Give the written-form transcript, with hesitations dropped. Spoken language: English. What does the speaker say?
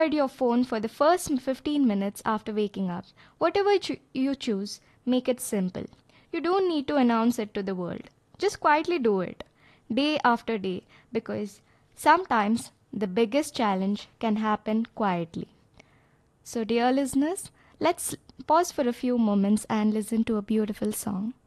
your phone for the first 15 minutes after waking up. Whatever you choose, make it simple. You don't need to announce it to the world. Just quietly do it, day after day, because sometimes the biggest challenge can happen quietly. So, dear listeners, let's pause for a few moments and listen to a beautiful song.